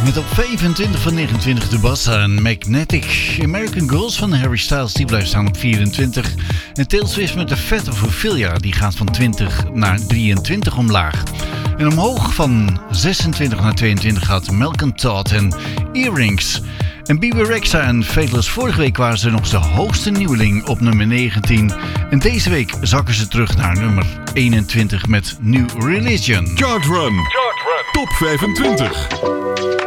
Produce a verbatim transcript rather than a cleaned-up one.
Met op vijfentwintig van negenentwintig de Bassa en Magnetic. American Girls van Harry Styles, die blijft staan op vierentwintig. En Taylor Swift met de Fat of Ophelia, die gaat van twintig naar drieëntwintig omlaag. En omhoog van zesentwintig naar tweeëntwintig gaat Malcolm Todd en Earrings. En Bebe Rexha en Fateless, vorige week waren ze nog de hoogste nieuweling op nummer negentien. En deze week zakken ze terug naar nummer eenentwintig met New Religion. Chart Run, Chart Run. Top vijfentwintig.